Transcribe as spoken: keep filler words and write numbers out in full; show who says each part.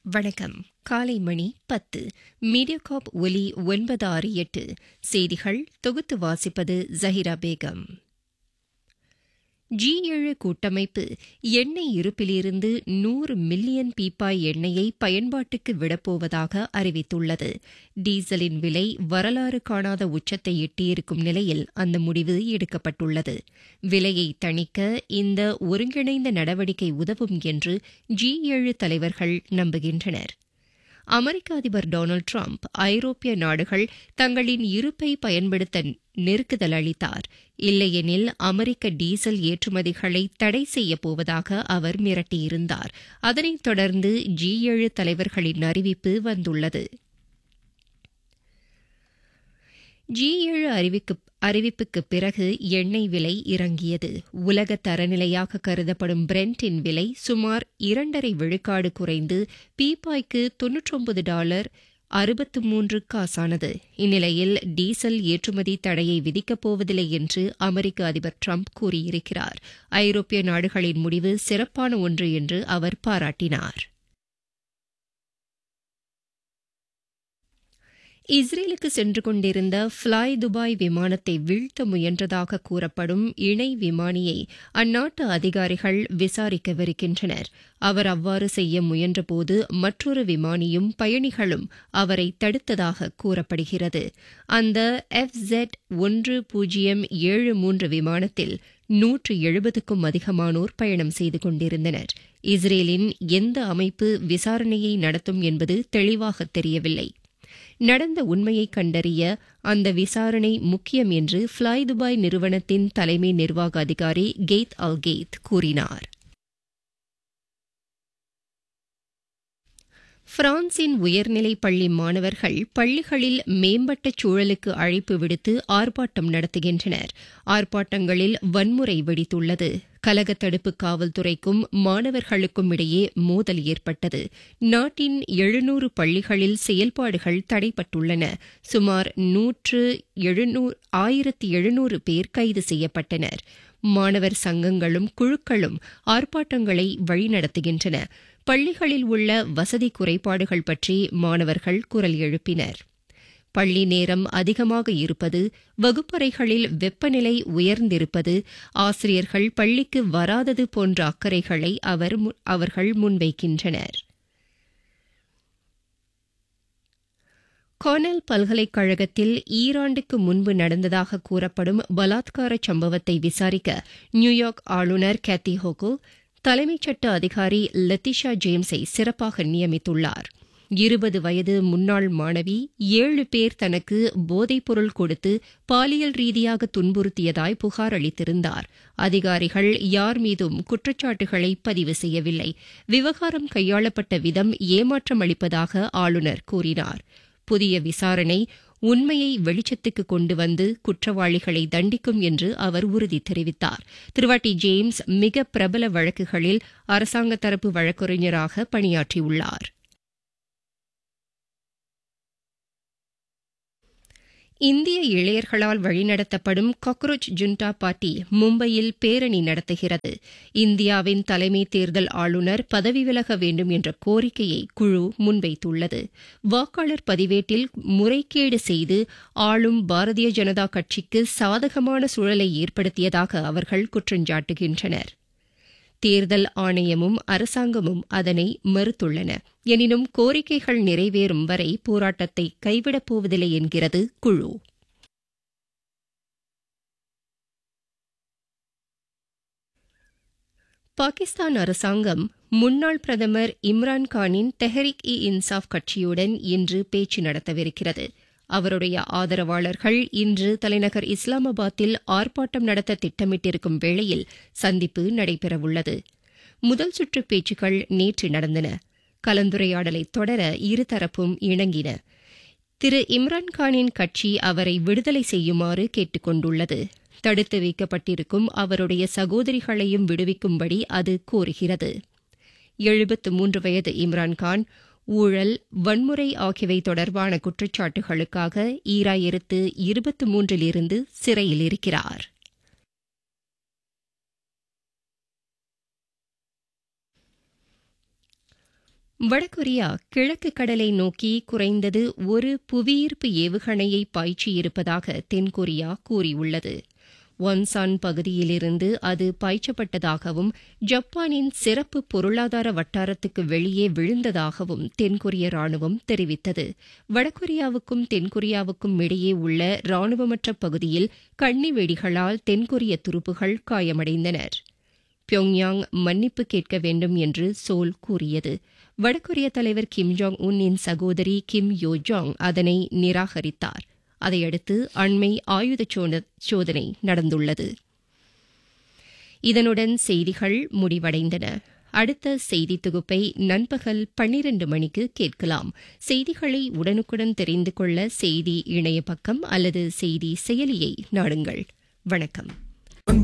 Speaker 1: வணக்கம். காலை மணி பத்து. மீடியாகாப் ஒலி ஒன்பது ஆறு எட்டு. செய்திகள் தொகுத்து வாசிப்பது ஜஹிரா பேகம். ஜி ஏழு கூட்டமைப்பு எண்ணெய் இருப்பிலிருந்து நூறு மில்லியன் பீப்பாய் எண்ணெயை பயன்பாட்டுக்கு விடப்போவதாக அறிவித்துள்ளது. டீசலின் விலை வரலாறு காணாத உச்சத்தை எட்டியிருக்கும் நிலையில் அந்த முடிவு எடுக்கப்பட்டுள்ளது. விலையை தணிக்க இந்த ஒருங்கிணைந்த நடவடிக்கை உதவும் என்று ஜி ஏழு தலைவர்கள் நம்புகின்றனர். அமெரிக்க அதிபர் டொனால்டு டிரம்ப் ஐரோப்பிய நாடுகள் தங்களின் இருப்பை பயன்படுத்த நெருக்குதல் அளித்தார். இல்லையெனில் அமெரிக்க டீசல் ஏற்றுமதிகளை தடை செய்யப் போவதாக அவர் மிரட்டியிருந்தார். அதனைத் தொடர்ந்து ஜி ஏழு தலைவர்களின் அறிவிப்பு வந்துள்ளது. ஜி ஏழு அறிவிக்கு அறிவிப்புக்கு பிறகு எண்ணெய் விலை இறங்கியது. உலக தரநிலையாக கருதப்படும் பிரெண்டின் விலை சுமார் இரண்டரை விழுக்காடு குறைந்து பீப்பாய்க்கு தொன்னூற்றொன்பது டாலர் அறுபத்து மூன்று காசானது. இந்நிலையில் டீசல் ஏற்றுமதி தடையை விதிக்கப் போவதில்லை என்று அமெரிக்க அதிபர் டிரம்ப் கூறியிருக்கிறார். ஐரோப்பிய நாடுகளின் முடிவு சிறப்பான ஒன்று என்று அவர் பாராட்டினார். இஸ்ரேலுக்கு சென்று கொண்டிருந்த ஃப்ளாய் துபாய் விமானத்தை வீழ்த்த முயன்றதாக கூறப்படும் இணை விமானியை அந்நாட்டு அதிகாரிகள் விசாரிக்கவிருக்கின்றனர். அவர் அவ்வாறு செய்ய முயன்றபோது மற்றொரு விமானியும் பயணிகளும் அவரை தடுத்ததாக கூறப்படுகிறது. அந்த எஃப் ஜெட் ஒன்று பூஜ்ஜியம் ஏழு மூன்று விமானத்தில் நூற்று எழுபதுக்கும் அதிகமானோர் பயணம் செய்து கொண்டிருந்தனர். இஸ்ரேலின் எந்த அமைப்பு விசாரணையை நடத்தும் என்பது தெளிவாக தெரியவில்லை. நடந்த உண்மையை கண்டறிய அந்த விசாரணை முக்கியம் என்று ஃப்ளாய் துபாய் நிறுவனத்தின் தலைமை நிர்வாக அதிகாரி கெய்த் அல் கெய்த் கூறினார். பிரான்சின் உயர்நிலைப் பள்ளி மாணவர்கள் பள்ளிகளில் மேம்பட்ட சூழலுக்கு அழைப்பு விடுத்து ஆர்ப்பாட்டம் நடத்துகின்றனர். ஆர்ப்பாட்டங்களில் வன்முறை வெடித்துள்ளது. கலக தடுப்பு காவல்துறைக்கும் மாணவர்களுக்கும் இடையே மோதல் ஏற்பட்டது. நாட்டின் எழுநூறு பள்ளிகளில் செயல்பாடுகள் தடைப்பட்டுள்ளன. சுமார் நூற்று ஆயிரத்தி எழுநூறு பேர் கைது செய்யப்பட்டனர். மாணவர் சங்கங்களும் குழுக்களும் ஆர்ப்பாட்டங்களை வழிநடத்துகின்றன. பள்ளிகளில் உள்ள வசதி குறைபாடுகள் பற்றி மாணவர்கள் குரல் எழுப்பினர். பள்ளி நேரம் அதிகமாக இருப்பது, வகுப்பறைகளில் வெப்பநிலை உயர்ந்திருப்பது, ஆசிரியர்கள் பள்ளிக்கு வராதது போன்ற அக்கறைகளை அவர் அவர்கள் முன்வைக்கின்றனர். கார்னெல் பல்கலைக்கழகத்தில் ஈராண்டுக்கு முன்பு நடந்ததாக கூறப்படும் பலாத்கார சம்பவத்தை விசாரிக்க நியூயார்க் ஆளுநர் கேத்தி ஹோகல் தலைமைச் சட்ட அதிகாரி லெத்திஷா ஜேம்ஸை சிறப்பாக நியமித்துள்ளார். இருபது வயது முன்னாள் மாணவி ஏழு பேர் தனக்கு போதைப்பொருள் கொடுத்து பாலியல் ரீதியாக துன்புறுத்தியதாய் புகார் அளித்திருந்தார். அதிகாரிகள் யார் மீதும் குற்றச்சாட்டுகளை பதிவு செய்யவில்லை. விவகாரம் கையாளப்பட்ட விதம் ஏமாற்றம் அளிப்பதாக ஆளுநர் கூறினார். புதிய விசாரணை உண்மையை வெளிச்சத்துக்கு கொண்டு வந்து குற்றவாளிகளை தண்டிக்கும் என்று அவர் உறுதி தெரிவித்தார். திருவாட்டி ஜேம்ஸ் மிக பிரபல வழக்குகளில் அரசாங்க தரப்பு வழக்கறிஞராக பணியாற்றியுள்ளார். இந்திய இளையர்களால் வழிநடத்தப்படும் காக்ரோச் ஜுண்டா பார்ட்டி மும்பையில் பேரணி நடத்துகிறது. இந்தியாவின் தலைமை தேர்தல் ஆளுநர் பதவி விலக வேண்டும் என்ற கோரிக்கையை குழு முன்வைத்துள்ளது. வாக்காளர் பதிவேட்டில் முறைகேடு செய்து ஆளும் பாரதிய ஜனதா கட்சிக்கு சாதகமான சூழலை ஏற்படுத்தியதாக அவர்கள் குற்றஞ்சாட்டுகின்றனர். தேர்தல் ஆணையமும் அரசாங்கமும் அதனை மறுத்துள்ளன. எனினும் கோரிக்கைகள் நிறைவேறும் வரை போராட்டத்தை கைவிடப் போவதில்லை என்கிறது குழு. பாகிஸ்தான் அரசாங்கம் முன்னாள் பிரதமர் இம்ரான்கானின் தெஹ்ரிக் இ இன்சாஃப் கட்சியுடன் இன்று பேச்சு நடத்தவிருக்கிறது. அவருடைய ஆதரவாளர்கள் இன்று தலைநகர் இஸ்லாமாபாத்தில் ஆர்ப்பாட்டம் நடத்த திட்டமிட்டிருக்கும் வேளையில் சந்திப்பு நடைபெறவுள்ளது. முதல் சுற்று பேச்சுக்கள் நேற்று நடந்தன. கலந்துரையாடலை தொடர இருதரப்பும் இணங்கின. திரு இம்ரான்கானின் கட்சி அவரை விடுதலை செய்யுமாறு கேட்டுக் கொண்டுள்ளது. தடுத்து வைக்கப்பட்டிருக்கும் அவருடைய சகோதரிகளையும் விடுவிக்கும்படி அது கோருகிறது. எழுபத்து மூன்று வயது இம்ரான்கான் ஊழல், வன்முறை ஆகியவை தொடர்பான குற்றச்சாட்டுகளுக்காக ஈராயிரத்து இருபத்தி மூன்றிலிருந்து சிறையில் இருக்கிறார். வடகொரியா கிழக்கு கடலை நோக்கி குறைந்தது ஒரு புவியீர்ப்பு ஏவுகணையை பாய்ச்சியிருப்பதாக தென்கொரியா கூறியுள்ளது. ஒன்சான் பகுதியிலிருந்து அது பாய்ச்சப்பட்டதாகவும் ஜப்பானின் சிறப்பு பொருளாதார வட்டாரத்துக்கு வெளியே விழுந்ததாகவும் தென்கொரிய ராணுவம் தெரிவித்தது. வடகொரியாவுக்கும் தென்கொரியாவுக்கும் இடையே உள்ள ராணுவமற்ற பகுதியில் கண்ணி வெடிகளால் தென்கொரிய துருப்புகள் காயமடைந்தனர். பியோங்யாங் மன்னிப்பு கேட்க வேண்டும் என்று சோல் கூறியது. வடகொரிய தலைவர் கிம் ஜாங் உன்னின் சகோதரி கிம் யோ ஜாங் அதனை நிராகரித்தார். அதையடுத்து அண்மை ஆயுத சோதனை நடந்துள்ளது. இதனுடன் செய்திகள் முடிவடைந்தன. அடுத்த செய்தி தொகுப்பை நண்பகல் பன்னிரண்டு மணிக்கு கேட்கலாம். செய்திகளை உடனுக்குடன் தெரிந்து கொள்ள செய்தி இணைய பக்கம் அல்லது செய்தி செயலியை நாடுங்கள். வணக்கம்.